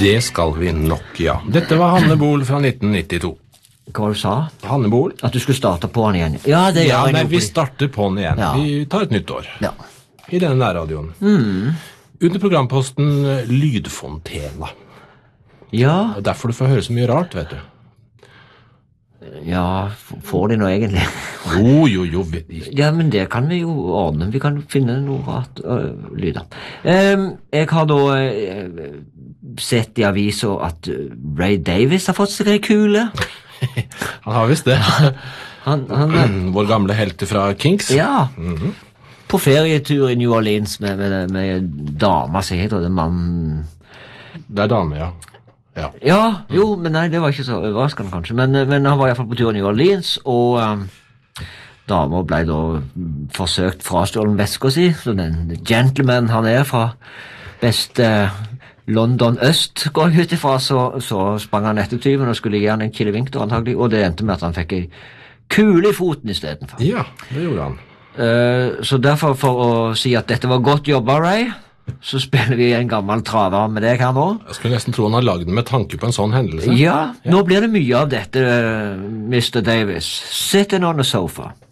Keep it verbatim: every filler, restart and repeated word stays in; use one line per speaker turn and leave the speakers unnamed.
Det skal vi nok, ja. Dette var Hanne Bol fra nitten nittito.
Hva du sa?
Hanne Bol.
At du skulle starte på han igjen. Ja, det
Ja,
gjør jeg
nei,
jo.
vi starter på den igjen.
Ja.
Vi tar et nytt år.
Ja.
I denne nærradioen.
Mm.
Under programposten Lydfontena.
Ja,
Og derfor du får høre så mye rart, vet du.
ja, f- får de nå egentlig.
Jo, jo, jo. vi-
Ja, men det kan vi jo ordne. Vi kan finne noe rart øh, lyder. Ehm, jeg har da øh, sett i avisa at øh, Ray Davis har fått seg ei kule.
Han har visst det.
Han, han er,
Vår gamle helt fra Kinks.
ja, på ferietur i New Orleans med, med, med dama som heter det mann.
Det er dame, ja. Ja.
Ja, jo, men nei, det var ikke så overraskende kanskje. Men, men han var i hvert fall på tur i New Orleans, og um, dama ble da forsøkt frastjålen veska si, så den gentleman han er fra beste London øst, går jeg ut ifra, så, så sprang han etter tyven og skulle gi han en kilevink, da, antagelig, og det endte med at han fikk ei kule i foten istedenfor.
Ja, det gjorde han.
Uh, så derfor, for å si at dette var godt jobba, Ray, så spiller vi en gammel traver med deg her nå.
Jeg skulle nesten tro han har lagd den med tanke på en sånn hendelse.
Ja, nå blir det mye av dette, mister Davis. Sitting on the sofa.